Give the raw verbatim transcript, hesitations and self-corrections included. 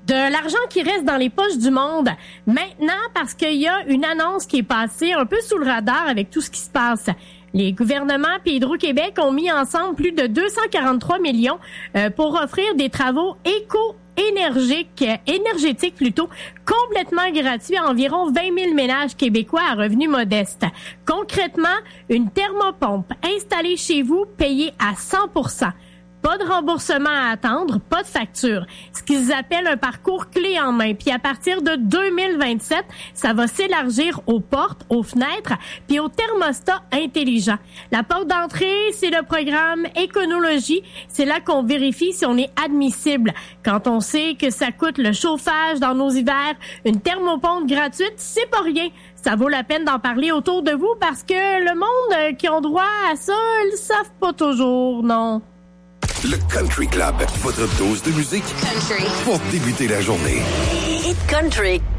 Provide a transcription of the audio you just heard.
De l'argent qui reste dans les poches du monde. Maintenant, parce qu'il y a une annonce qui est passée un peu sous le radar avec tout ce qui se passe. Les gouvernements et Hydro-Québec ont mis ensemble plus de deux cent quarante-trois millions euh, pour offrir des travaux éco-énergiques, euh, énergétiques plutôt, complètement gratuits à environ vingt mille ménages québécois à revenus modestes. Concrètement, une thermopompe installée chez vous payée à cent pour cent. Pas de remboursement à attendre, pas de facture. Ce qu'ils appellent un parcours clé en main. Puis à partir de deux mille vingt-sept, ça va s'élargir aux portes, aux fenêtres, puis aux thermostats intelligents. La porte d'entrée, c'est le programme Éconologie. C'est là qu'on vérifie si on est admissible. Quand on sait que ça coûte le chauffage dans nos hivers, une thermopompe gratuite, c'est pas rien. Ça vaut la peine d'en parler autour de vous parce que le monde qui ont droit à ça, ils le savent pas toujours, non. Le Country Club, votre dose de musique Country. pour débuter la journée. Hit Country.